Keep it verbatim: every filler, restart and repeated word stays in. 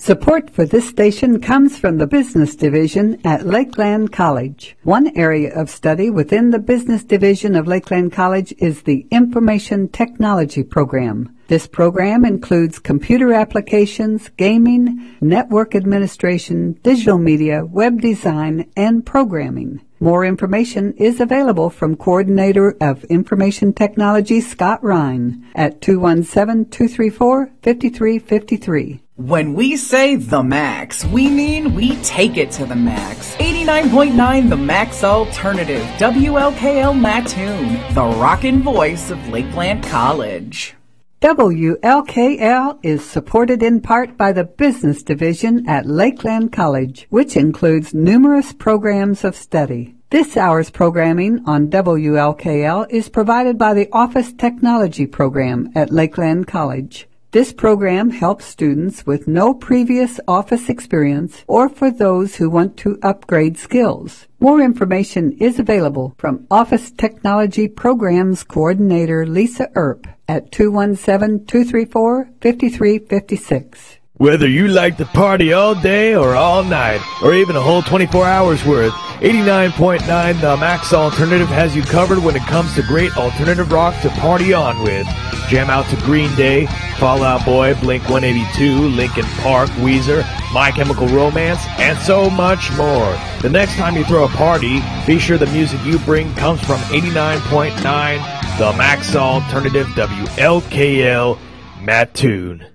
Support for this station comes from the Business Division at Lakeland College. One area of study within the Business Division of Lakeland College is the Information Technology program. This program includes computer applications, gaming, network administration, digital media, web design, and programming. More information is available from Coordinator of Information Technology, Scott Ryan, at two one seven, two three four, five three five three. When we say the max, we mean we take it to the max. eighty-nine point nine The Max Alternative, W L K L Mattoon, the rockin' voice of Lakeland College. W L K L is supported in part by the Business Division at Lakeland College, which includes numerous programs of study. This hour's programming on W L K L is provided by the Office Technology program at Lakeland College. This program helps students with no previous office experience or for those who want to upgrade skills. More information is available from Office Technology Programs Coordinator Lisa Earp at two one seven, two three four, five three five six. Whether you like to party all day or all night, or even a whole twenty-four hours worth, eighty-nine point nine The Max Alternative has you covered when it comes to great alternative rock to party on with. Jam out to Green Day, Fall Out Boy, Blink one eighty-two, Linkin Park, Weezer, My Chemical Romance, and so much more. The next time you throw a party, be sure the music you bring comes from eighty-nine point nine The Max Alternative, W L K L Mattoon.